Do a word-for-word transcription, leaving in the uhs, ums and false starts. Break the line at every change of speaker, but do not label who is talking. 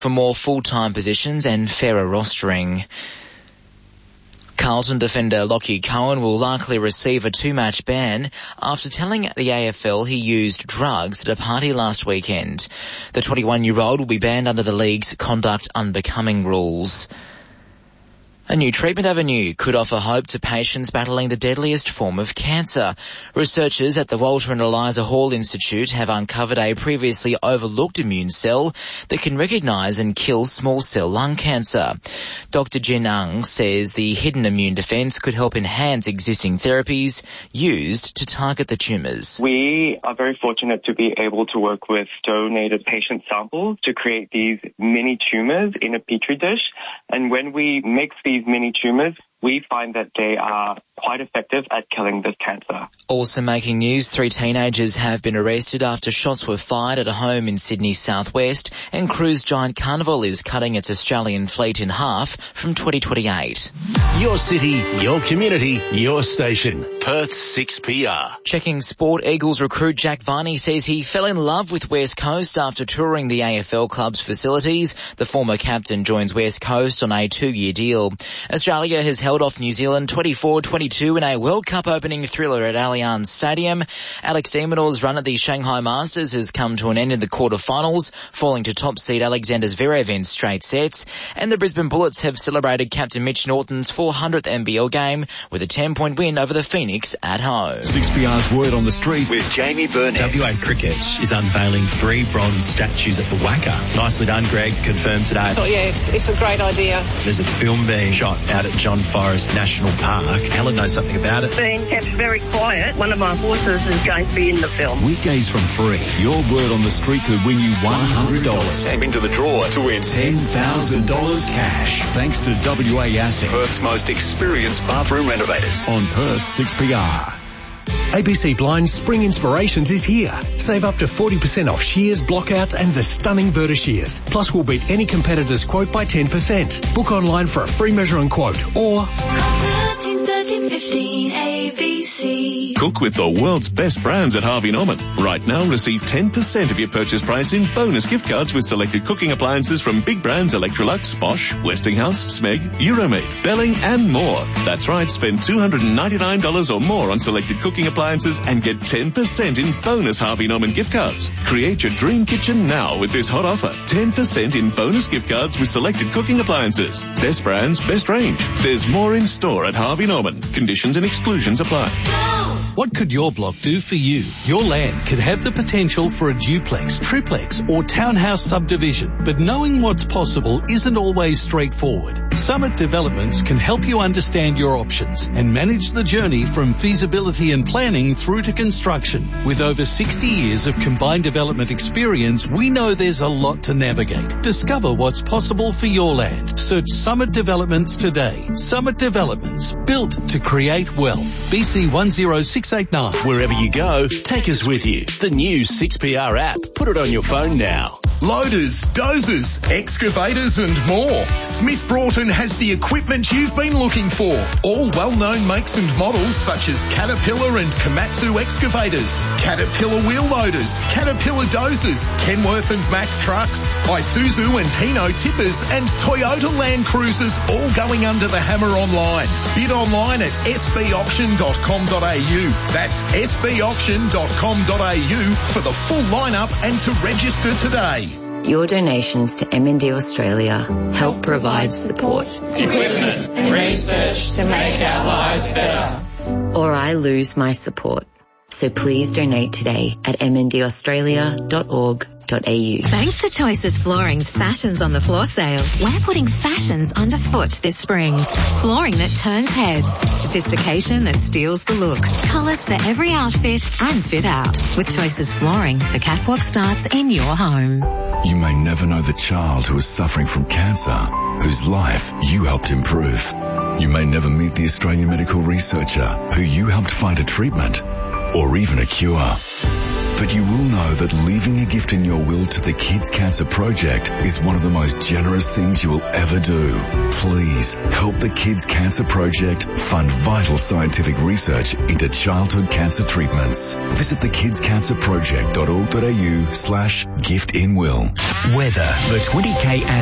for more full-time positions and fairer rostering. Carlton defender Lockie Cohen will likely receive a two-match ban after telling the A F L he used drugs at a party last weekend. The twenty-one-year-old will be banned under the league's conduct unbecoming rules. A new treatment avenue could offer hope to patients battling the deadliest form of cancer. Researchers at the Walter and Eliza Hall Institute have uncovered a previously overlooked immune cell that can recognise and kill small cell lung cancer. Doctor Jin Ang says the hidden immune defence could help enhance existing therapies used to target the tumours.
We are very fortunate to be able to work with donated patient samples to create these mini tumours in a petri dish. And when we mix these mini tumours, we find that they are quite effective at killing this cancer.
Also making news, three teenagers have been arrested after shots were fired at a home in Sydney's southwest, and cruise giant Carnival is cutting its Australian fleet in half from twenty twenty-eight.
Your city, your community, your station. Perth six P R.
Checking sport, Eagles recruit Jack Viney says he fell in love with West Coast after touring the A F L club's facilities. The former captain joins West Coast on a two-year deal. Australia has held off New Zealand twenty-four twenty-two in a World Cup opening thriller at Allianz Stadium. Alex de Minaur's run at the Shanghai Masters has come to an end in the quarterfinals, falling to top seed Alexander Zverev in straight sets. And the Brisbane Bullets have celebrated Captain Mitch Norton's four hundredth N B L game with a ten-point win over the Phoenix at home.
six P R's Word on the Street
with Jamie Burnett.
W A Cricket is unveiling three bronze statues at the Wacker. Nicely done, Greg. Confirmed today.
Oh, yeah, it's, it's a great idea.
There's a film being shot out at John Forest National Park. Helen knows something about it.
Being kept very quiet. One of my horses is going to be in the film.
Weekdays from three. Your Word on the Street could win you one hundred dollars.
Step into the draw to win
ten thousand dollars cash. Thanks to W A Assets,
Perth's most experienced bathroom renovators.
On Perth six P R.
A B C Blind's Spring Inspirations is here. Save up to forty percent off shears, blockouts and the stunning Verta shears. Plus we'll beat any competitor's quote by ten percent. Book online for a free measure and quote or
thirteen thirteen fifteen A B C.
Cook with the world's best brands at Harvey Norman. Right now receive ten percent of your purchase price in bonus gift cards with selected cooking appliances from big brands Electrolux, Bosch, Westinghouse, Smeg, Euromade, Belling and more. That's right, spend two hundred ninety-nine dollars or more on selected cooking appliances and get ten percent in bonus Harvey Norman gift cards. Create your dream kitchen now with this hot offer. ten percent in bonus gift cards with selected cooking appliances. Best brands, best range. There's more in store at Harvey Norman. Conditions and exclusions apply.
What could your block do for you? Your land could have the potential for a duplex, triplex or townhouse subdivision, but knowing what's possible isn't always straightforward. Summit Developments can help you understand your options and manage the journey from feasibility and planning through to construction. With over sixty years of combined development experience, we know there's a lot to navigate. Discover what's possible for your land. Search Summit Developments today. Summit Developments, built to create wealth. B C one zero six eight nine.
Wherever you go, take us with you. The new six P R app. Put it on your phone now.
Loaders, dozers, excavators and more. Smith Broughton has the equipment you've been looking for. All well-known makes and models such as Caterpillar and Komatsu excavators, Caterpillar wheel loaders, Caterpillar dozers, Kenworth and Mack trucks, Isuzu and Hino tippers and Toyota Land Cruisers all going under the hammer online. Bid online at s b auction dot com dot a u. That's s b auction dot com dot a u for the full lineup and to register today.
Your donations to M and D Australia help provide support,
equipment and research to make our lives better.
Or I lose my support. So please donate today at m n d australia dot org dot a u.
Thanks to Choices Flooring's Fashions on the Floor sale, we're putting fashions underfoot this spring. Flooring that turns heads, sophistication that steals the look, colours for every outfit and fit out. With Choices Flooring, the catwalk starts in your home.
You may never know the child who is suffering from cancer, whose life you helped improve. You may never meet the Australian medical researcher who you helped find a treatment or even a cure. but you will know that leaving a gift in your will to the Kids Cancer Project is one of the most generous things you will ever do. Please help the Kids Cancer Project fund vital scientific research into childhood cancer treatments. Visit the kids cancer project dot org dot a u slash gift in will.
Weather. The twenty K